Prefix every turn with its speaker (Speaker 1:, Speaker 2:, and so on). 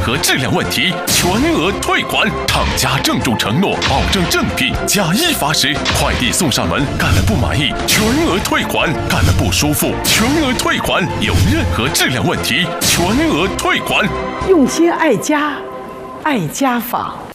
Speaker 1: 何质量问题，全额退款。厂家郑重承诺，保证正品，假一罚10，快递送上门，干了不满意，全额退款；干了不舒服，全额退款。有任何质量问题，全额退款。
Speaker 2: 用心爱家，爱家纺。